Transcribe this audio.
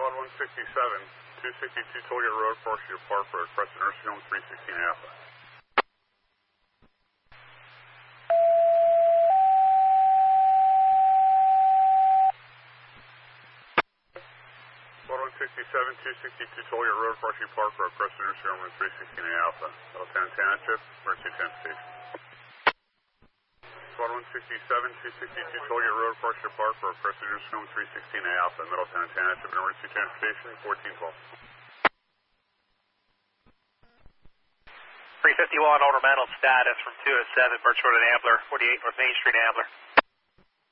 Squad 167, 262 Tollgate Road, Forestry Park Road, Crescent Nursing Home 316 Alpha. Squad 167, 262 Tollgate Road, Forestry Park Road, Crescent Nursing Home 316 Alpha. Lieutenant Township, emergency transportation. Squad 167, 262 Tollgate Road, Forestry Park Road, Crescent Nursing Home 316 Alpha, Middletown Township, emergency transportation, 1412. 351 ornamental status from 207 Birchwood and Ambler, 48 North Main Street, Ambler.